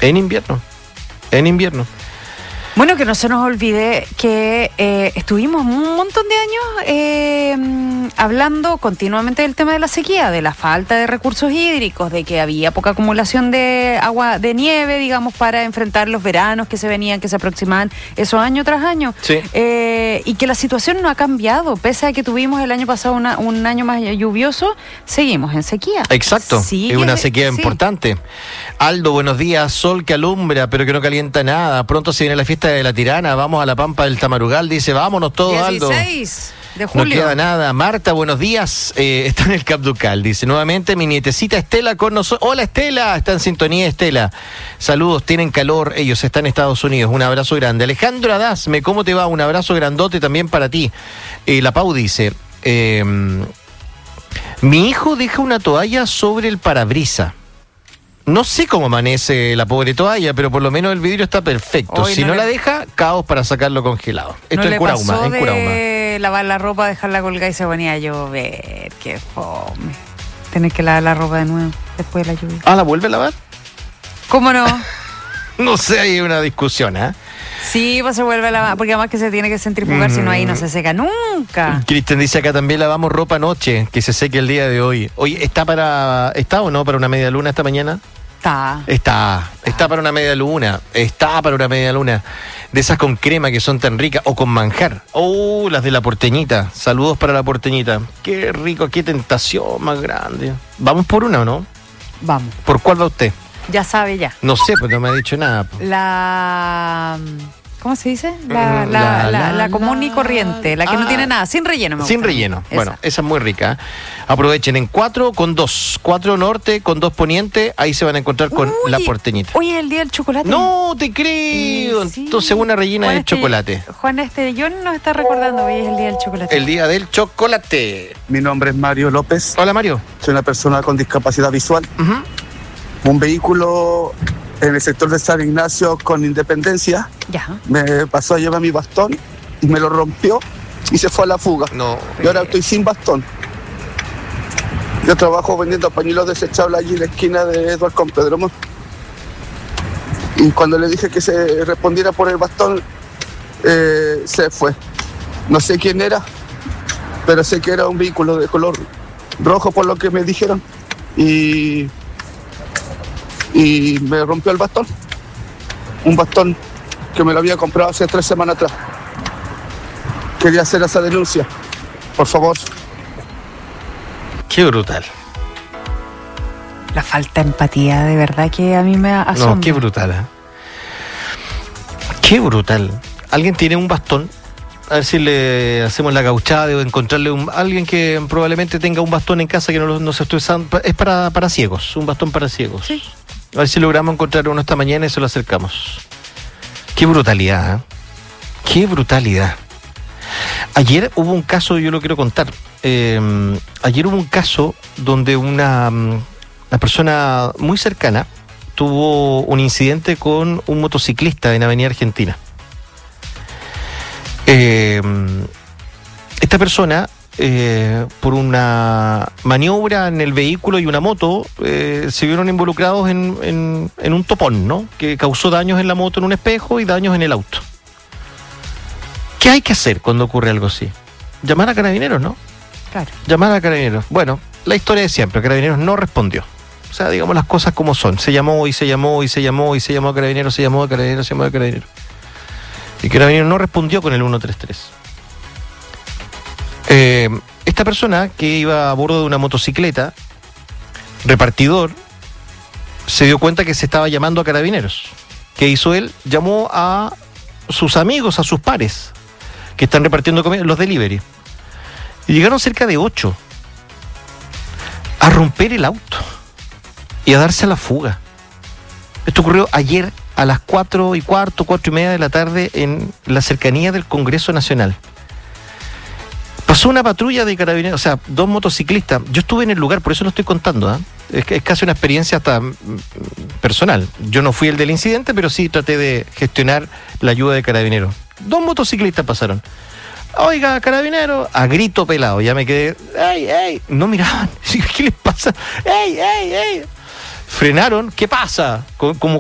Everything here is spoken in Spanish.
En invierno. Bueno, que no se nos olvide que estuvimos un montón de años hablando continuamente del tema de la sequía, de la falta de recursos hídricos, de que había poca acumulación de agua, de nieve, digamos, para enfrentar los veranos que se venían, que se aproximaban, eso año tras año. Sí. Y que la situación no ha cambiado, pese a que tuvimos el año pasado un año más lluvioso, seguimos en sequía. Exacto, es una sequía importante. Aldo, buenos días, sol que alumbra, pero que no calienta nada. Pronto se viene la fiesta de la Tirana, vamos a la Pampa del Tamarugal, dice, vámonos todos, 16 Aldo. 16 de julio. No queda nada. Marta, buenos días, está en el Capducal, dice, nuevamente mi nietecita Estela con nosotros. Hola Estela, está en sintonía Estela. Saludos, tienen calor, ellos están en Estados Unidos, un abrazo grande. Alejandro Adasme, ¿cómo te va? Un abrazo grandote también para ti. La Pau dice, mi hijo deja una toalla sobre el parabrisas. No sé cómo amanece la pobre toalla, pero por lo menos el vidrio está perfecto. Hoy si no la deja, caos para sacarlo congelado. Esto no en Curauma, pasó en Curauma. De lavar la ropa, dejarla colgada y se ponía a llover. Qué fome. Tener que lavar la ropa de nuevo después de la lluvia. ¿Ah, la vuelve a lavar? ¿Cómo no? No sé, hay una discusión, ¿eh? Sí, pues se vuelve a lavar, porque además que se tiene que centrifugar, si no ahí no se seca nunca. Cristian dice acá también lavamos ropa anoche, que se seque el día de hoy. Oye, ¿está o no para una media luna esta mañana? Está para una media luna. Está para una media luna. De esas con crema que son tan ricas. O con manjar. Las de la Porteñita. Saludos para la Porteñita. Qué rico, qué tentación más grande. ¿Vamos por una o no? Vamos. ¿Por cuál va usted? Ya sabe ya. No sé, pues no me ha dicho nada. ¿Cómo se dice? La común y corriente, la que no tiene nada, sin relleno. Sin relleno. Bueno, esa es muy rica. Aprovechen en 4 con 2. 4 norte con 2 poniente. Ahí se van a encontrar con la Porteñita. Hoy es el día del chocolate. No te creo. Sí. Entonces una rellena de chocolate. Juan Estellón nos está recordando, hoy es el día del chocolate. El día del chocolate. Mi nombre es Mario López. Hola Mario. Soy una persona con discapacidad visual. Un vehículo en el sector de San Ignacio con Independencia me pasó a llevar mi bastón y me lo rompió y se fue a la fuga. No. Y ahora estoy sin bastón. Yo trabajo vendiendo pañuelos desechables allí en la esquina de Eduardo Compedromo. Y cuando le dije que se respondiera por el bastón, se fue. No sé quién era, pero sé que era un vehículo de color rojo por lo que me dijeron. Y me rompió el bastón. Un bastón que me lo había comprado hace 3 semanas atrás. Quería hacer esa denuncia, por favor. Qué brutal. La falta de empatía, de verdad que a mí me asombra. No, qué brutal, ¿eh? Qué brutal. ¿Alguien tiene un bastón? A ver si le hacemos la gauchada de encontrarle alguien que probablemente tenga un bastón en casa que no se esté usando. Es para ciegos, un bastón para ciegos. Sí. A ver si logramos encontrar uno esta mañana y se lo acercamos. Qué brutalidad, ¿eh? Qué brutalidad. Ayer hubo un caso, yo lo quiero contar. Ayer hubo un caso donde una persona muy cercana tuvo un incidente con un motociclista en Avenida Argentina. Esta persona, por una maniobra en el vehículo y una moto, se vieron involucrados en un topón, ¿no? Que causó daños en la moto, en un espejo, y daños en el auto. ¿Qué hay que hacer cuando ocurre algo así? Llamar a Carabineros, ¿no? Claro. Llamar a Carabineros. Bueno, la historia de siempre. Carabineros no respondió. O sea, digamos las cosas como son. Se llamó y se llamó y se llamó y se llamó a Carabineros, se llamó a Carabineros, se llamó a Carabineros. Y Carabineros no respondió con el 133. Esta persona que iba a bordo de una motocicleta, repartidor, se dio cuenta que se estaba llamando a Carabineros. ¿Qué hizo él? Llamó a sus amigos, a sus pares, que están repartiendo comida, los delivery. Y llegaron cerca de 8 a romper el auto y a darse a la fuga. Esto ocurrió ayer a las 4:15, 4:30 de la tarde en la cercanía del Congreso Nacional. Pasó una patrulla de Carabineros, o sea, 2 motociclistas. Yo estuve en el lugar, por eso lo estoy contando, ¿eh? Es casi una experiencia hasta personal. Yo no fui el del incidente, pero sí traté de gestionar la ayuda de Carabineros. 2 motociclistas pasaron. Oiga, Carabineros, a grito pelado. Ya me quedé, ¡ey, ey! No miraban. ¿Qué les pasa? ¡Ey, ey, ey! Frenaron, ¿qué pasa? Como